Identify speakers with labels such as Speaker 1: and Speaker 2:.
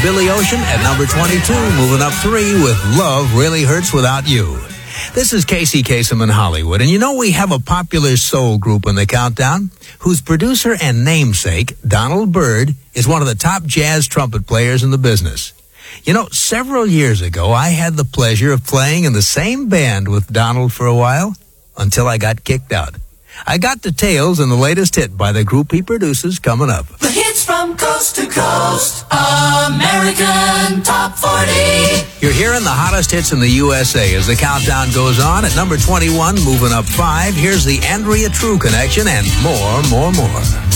Speaker 1: Billy Ocean at number 22, moving up 3 with Love Really Hurts Without You. This is Casey Kasem in Hollywood, and you know we have a popular soul group in the countdown whose producer and namesake, Donald Byrd, is one of the top jazz trumpet players in the business. You know, several years ago, I had the pleasure of playing in the same band with Donald for a while until I got kicked out. I got details in the latest hit by the group he produces coming up.
Speaker 2: The hits from coast to coast, American Top 40.
Speaker 1: You're hearing the hottest hits in the USA as the countdown goes on. At number 21, moving up 5, here's the Andrea True Connection and more.